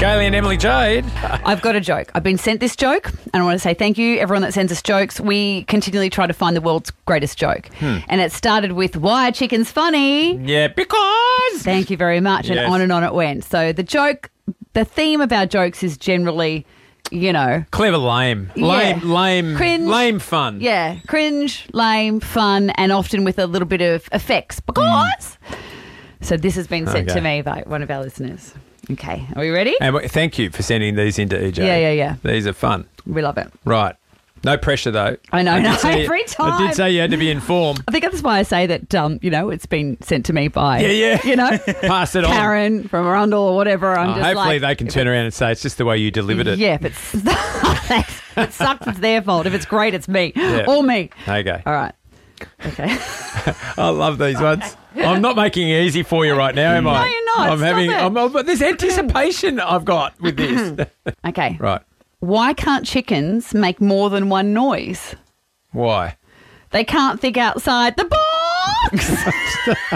Kaylee and Emily Jade. I've got a joke. I've been sent this joke, and I want to say thank you, everyone that sends us jokes. We continually try to find the world's greatest joke. And it started with, why are chickens funny? Yeah, because. Thank you very much. Yes. And on it went. So the theme of our jokes is generally, Clever, lame. Yeah. Lame, Cringe. lame fun. yeah, cringe, lame, fun, and often with a little bit of effects. Because. So this has been sent Okay. to me by one of our listeners. Okay, are we ready? And thank you for sending these into EJ. Yeah. These are fun. We love it. Right. No pressure, though. I know, did say- every time. I did say you had to be informed. I think that's why I say that, it's been sent to me by, Yeah. Pass it on. Karen from Arundel or whatever. I'm just Hopefully like, they can turn around and say it's just the way you delivered it. Yeah, if it sucks, it's their fault. If it's great, it's me. Yeah. Or me. Okay. All right. Okay. I love these ones. I'm not making it easy for you right now, am I? No, you're not. I'm Stop it. but there's anticipation I've got with this. Okay. Right. Why can't chickens make more than one noise? Why? They can't think outside the box.